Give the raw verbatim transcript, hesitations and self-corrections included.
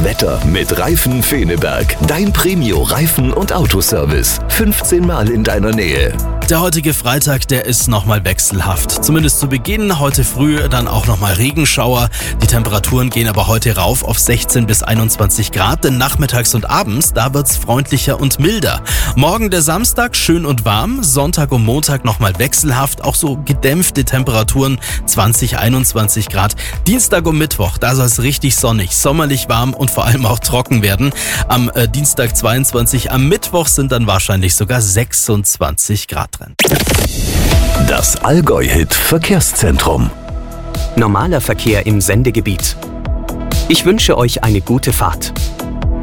Wetter mit Reifen Feneberg. Dein Premio Reifen- und Autoservice. fünfzehn Mal in deiner Nähe. Der heutige Freitag, der ist nochmal wechselhaft. Zumindest zu Beginn, heute früh dann auch nochmal Regenschauer. Die Temperaturen gehen aber heute rauf auf sechzehn bis einundzwanzig Grad, denn nachmittags und abends, da wird's freundlicher und milder. Morgen der Samstag, schön und warm. Sonntag und Montag nochmal wechselhaft, auch so gedämpfte Temperaturen, zwanzig, einundzwanzig Grad. Dienstag und Mittwoch, da soll es richtig sonnig, sommerlich warm und vor allem auch trocken werden. Am äh, Dienstag zweiundzwanzig, am Mittwoch sind dann wahrscheinlich sogar sechsundzwanzig Grad drin. Das Allgäu-Hit Verkehrszentrum. Normaler Verkehr im Sendegebiet. Ich wünsche euch eine gute Fahrt.